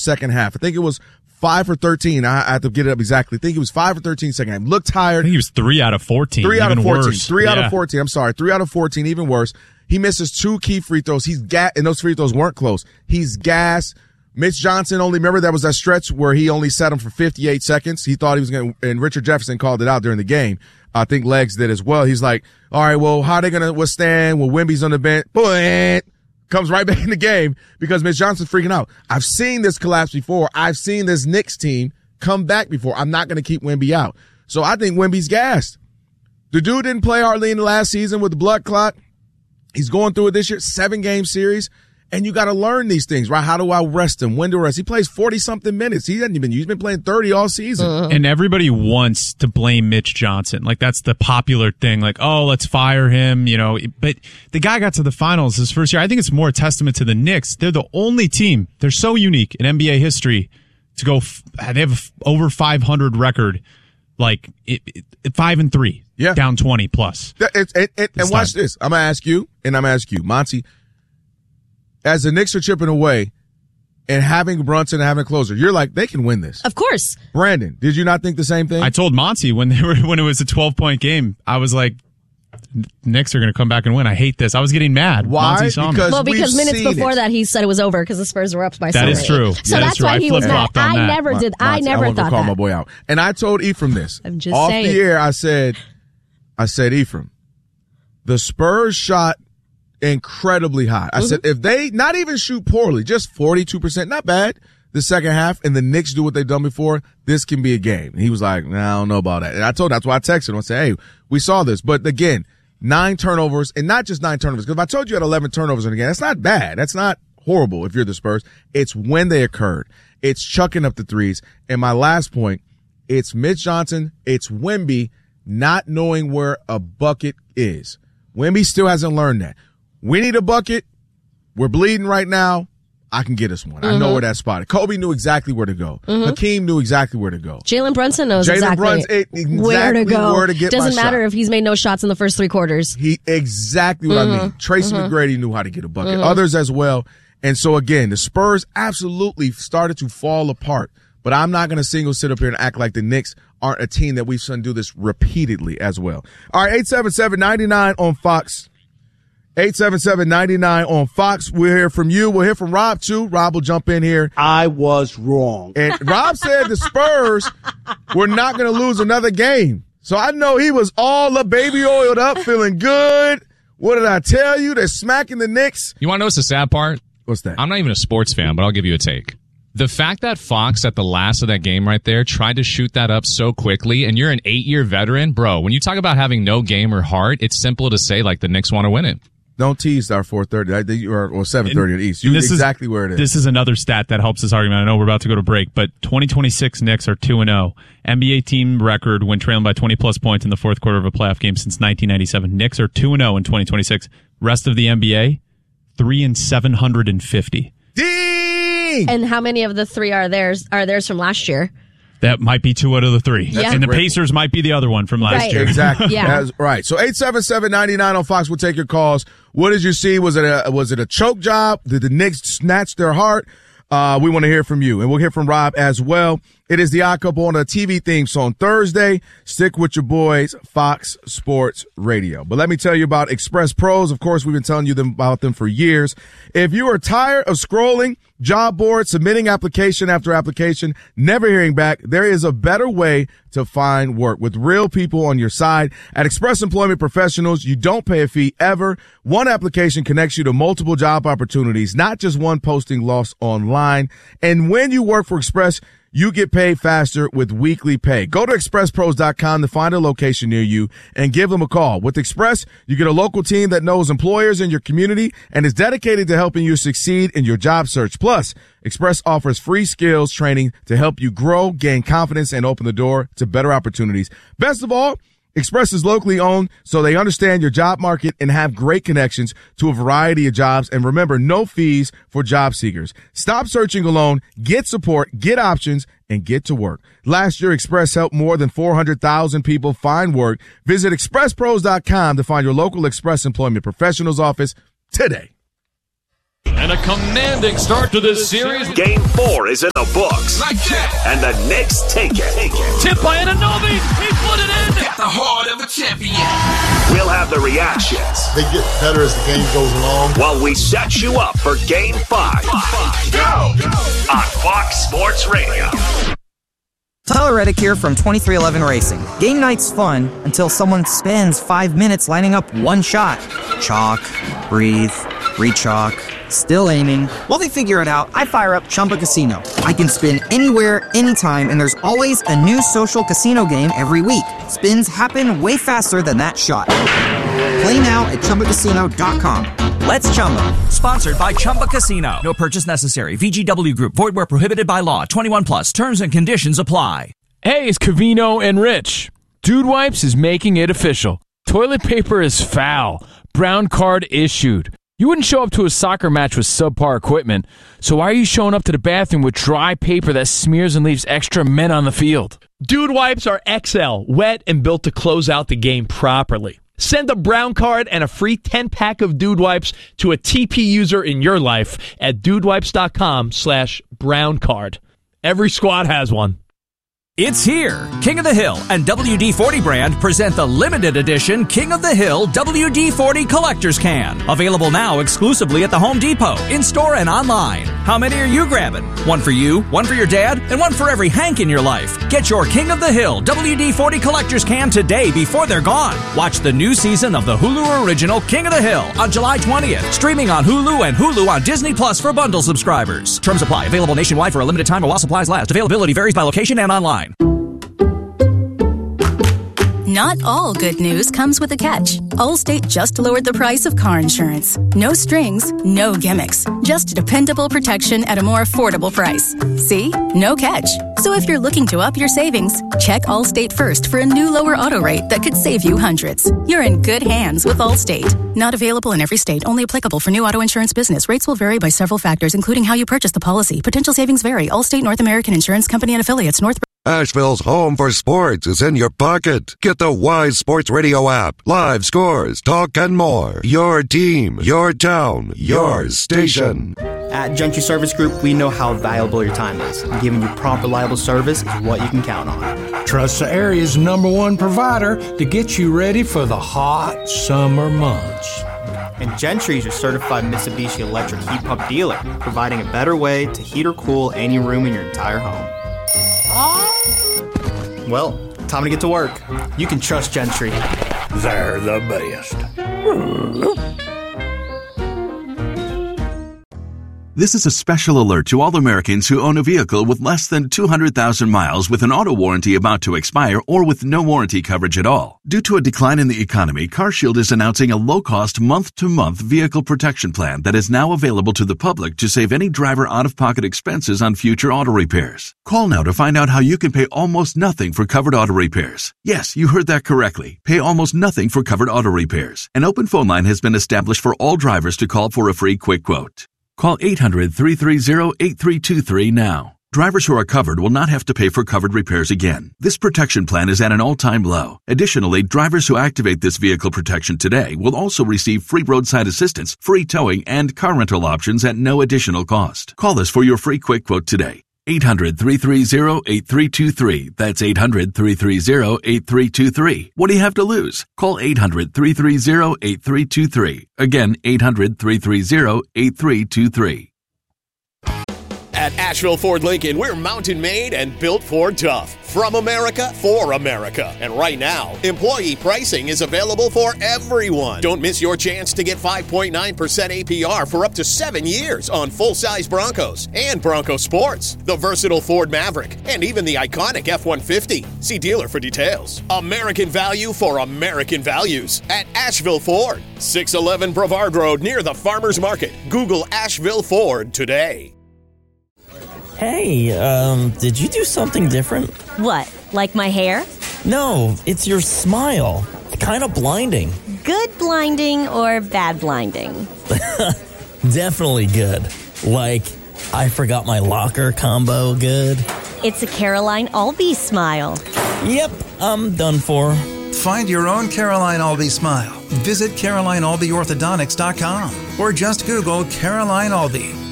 second half. I think it was 5 for 13. I have to get it up exactly. I think it was 5 for 13 second half. Looked tired. I think he was 3 out of 14. 3 out of 14. Worse. 3 out of 14. I'm sorry. 3 out of 14, even worse. He misses 2 key free throws. He's and those free throws weren't close. He's gassed. Mitch Johnson remember that was that stretch where he only set him for 58 seconds. He thought he was going to, and Richard Jefferson called it out during the game. I think Legs did as well. He's like, all right, well, how are they going to withstand? Well, Wemby's on the bench. Comes right back in the game because Mitch Johnson's freaking out. I've seen this collapse before. I've seen this Knicks team come back before. I'm not going to keep Wemby out. So I think Wemby's gassed. The dude didn't play hardly in the last season with the blood clot. He's going through it this year, 7-game series. And you got to learn these things, right? How do I rest him? When to rest? He plays 40-something minutes. He's been playing 30 all season. And everybody wants to blame Mitch Johnson. Like, that's the popular thing. Like, oh, let's fire him, But the guy got to the finals his first year. I think it's more a testament to the Knicks. They're the only team. They're so unique in NBA history to go. They have over 500 record, like 5-3. Yeah. Down 20 plus. And watch this. I'm going to ask you, Monty. As the Knicks are chipping away and having Brunson and having a closer, you're like, they can win this. Of course. Brandon, did you not think the same thing? I told Monty when it was a 12-point game, I was like, Knicks are going to come back and win. I hate this. I was getting mad. Why? Because minutes before that, he said it was over because the Spurs were up by 7. That is true. So that's why he was mad. I never did. I never thought that. Call my boy out. And I told Ephraim this. I'm just off saying. the air, I said, Ephraim, the Spurs shot incredibly high. I said, if they not even shoot poorly, just 42%, not bad, the second half, and the Knicks do what they've done before, this can be a game. And he was like, nah, I don't know about that. And I told him, that's why I texted him. I said, hey, we saw this. But again, 9 turnovers, and not just 9 turnovers, because if I told you had 11 turnovers in the game, that's not bad. That's not horrible if you're the Spurs. It's when they occurred. It's chucking up the threes. And my last point, it's Mitch Johnson, it's Wemby not knowing where a bucket is. Wemby still hasn't learned that. We need a bucket. We're bleeding right now. I can get us one. I know where that spot is. Kobe knew exactly where to go. Hakeem knew exactly where to go. Jalen Brunson knows exactly where to go. Where to get Doesn't my matter shot. if he's made no shots in the first 3 quarters. He exactly what I mean. Tracy McGrady knew how to get a bucket. Others as well. And so again, the Spurs absolutely started to fall apart. But I'm not going to sit up here and act like the Knicks aren't a team that we've seen do this repeatedly as well. All right, 877-99 on Fox. 877-99 on Fox. We'll hear from you. We'll hear from Rob, too. Rob will jump in here. I was wrong. And Rob said the Spurs were not going to lose another game. So I know he was all up, baby oiled up, feeling good. What did I tell you? They're smacking the Knicks. You want to know what's the sad part? What's that? I'm not even a sports fan, but I'll give you a take. The fact that Fox at the last of that game right there tried to shoot that up so quickly, and you're an 8-year veteran, bro, when you talk about having no game or heart, it's simple to say, like, the Knicks want to win it. Don't tease our 4:30 or 7:30 at East. You know exactly where it is. This is another stat that helps this argument. I know we're about to go to break, but 2026 Knicks are 2-0. NBA team record when trailing by 20-plus points in the fourth quarter of a playoff game since 1997. Knicks are 2-0 in 2026. Rest of the NBA, 3-750. Dang! And how many of the 3 are theirs from last year? That might be 2 out of the 3. Yeah. And the Pacers might be the other one from last year. Exactly. Yeah. That's right. So 877-99 on Fox. We'll take your calls. What did you see? Was it a choke job? Did the Knicks snatch their heart? We want to hear from you, and we'll hear from Rob as well. It is the Odd Couple on a TV theme song Thursday. Stick with your boys, Fox Sports Radio. But let me tell you about Express Pros. Of course, we've been telling you about them for years. If you are tired of scrolling job boards, submitting application after application, never hearing back, there is a better way to find work with real people on your side. At Express Employment Professionals, you don't pay a fee ever. One application connects you to multiple job opportunities, not just one posting lost online. And when you work for Express, you get paid faster with weekly pay. Go to expresspros.com to find a location near you and give them a call. With Express, you get a local team that knows employers in your community and is dedicated to helping you succeed in your job search. Plus, Express offers free skills training to help you grow, gain confidence, and open the door to better opportunities. Best of all, Express is locally owned, so they understand your job market and have great connections to a variety of jobs. And remember, no fees for job seekers. Stop searching alone, get support, get options, and get to work. Last year, Express helped more than 400,000 people find work. Visit expresspros.com to find your local Express Employment Professionals office today. And a commanding start to this series. Game 4 is in the books. Like that. And the Knicks take it. Tip by Anunoby. He put it in. At the heart of a champion. We'll have the reactions. They get better as the game goes along. While we set you up for Game 5. Go! On Fox Sports Radio. Tyler Reddick here from 2311 Racing. Game night's fun until someone spends 5 minutes lining up one shot. Chalk, breathe, re-chalk, still aiming. While they figure it out, I fire up Chumba Casino. I can spin anywhere, anytime, and there's always a new social casino game every week. Spins happen way faster than that shot. Play now at ChumbaCasino.com. Let's Chumba. Sponsored by Chumba Casino. No purchase necessary. VGW Group. Void where prohibited by law. 21 plus. Terms and conditions apply. Hey, it's Covino and Rich. Dude Wipes is making it official. Toilet paper is foul. Brown card issued. You wouldn't show up to a soccer match with subpar equipment, so why are you showing up to the bathroom with dry paper that smears and leaves extra men on the field? Dude Wipes are XL, wet and built to close out the game properly. Send a brown card and a free 10-pack of Dude Wipes to a TP user in your life at dudewipes.com/brown card. Every squad has one. It's here. King of the Hill and WD-40 brand present the limited edition King of the Hill WD-40 Collector's Can. Available now exclusively at the Home Depot, in-store and online. How many are you grabbing? One for you, one for your dad, and one for every Hank in your life. Get your King of the Hill WD-40 Collector's Can today before they're gone. Watch the new season of the Hulu original King of the Hill on July 20th. Streaming on Hulu and Hulu on Disney Plus for bundle subscribers. Terms apply. Available nationwide for a limited time while supplies last. Availability varies by location and online. Not all good news comes with a catch. Allstate just lowered the price of car insurance. No strings, no gimmicks. Just dependable protection at a more affordable price. See? No catch. So if you're looking to up your savings, check Allstate first for a new lower auto rate that could save you hundreds. You're in good hands with Allstate. Not available in every state. Only applicable for new auto insurance business. Rates will vary by several factors, including how you purchase the policy. Potential savings vary. Allstate North American Insurance Company and affiliates. Asheville's home for sports is in your pocket. Get the Wise Sports Radio app. Live scores, talk, and more. Your team, your town, your station. At Gentry Service Group, we know how valuable your time is. Giving you prompt, reliable service is what you can count on. Trust the area's #1 provider to get you ready for the hot summer months. And Gentry is your certified Mitsubishi electric heat pump dealer, providing a better way to heat or cool any room in your entire home. Well, time to get to work. You can trust Gentry. They're the best. This is a special alert to all Americans who own a vehicle with less than 200,000 miles with an auto warranty about to expire or with no warranty coverage at all. Due to a decline in the economy, CarShield is announcing a low-cost month-to-month vehicle protection plan that is now available to the public to save any driver out-of-pocket expenses on future auto repairs. Call now to find out how you can pay almost nothing for covered auto repairs. Yes, you heard that correctly. Pay almost nothing for covered auto repairs. An open phone line has been established for all drivers to call for a free quick quote. Call 800-330-8323 now. Drivers who are covered will not have to pay for covered repairs again. This protection plan is at an all-time low. Additionally, drivers who activate this vehicle protection today will also receive free roadside assistance, free towing, and car rental options at no additional cost. Call us for your free quick quote today. 800-330-8323. That's 800-330-8323. What do you have to lose? Call 800-330-8323. Again, 800-330-8323. At Asheville Ford Lincoln, we're mountain made and built Ford tough. From America, for America. And right now, employee pricing is available for everyone. Don't miss your chance to get 5.9% APR for up to 7 years on full-size Broncos and Bronco Sports, the versatile Ford Maverick, and even the iconic F-150. See dealer for details. American value for American values at Asheville Ford, 611 Brevard Road near the Farmers Market. Google Asheville Ford today. Hey, did you do something different? What, like my hair? No, it's your smile. Kind of blinding. Good blinding or bad blinding? Definitely good. Like, I forgot my locker combo good. It's a Caroline Albee smile. Yep, I'm done for. Find your own Caroline Albee smile. Visit CarolineAlbeeOrthodontics.com. or just Google Caroline Aldi.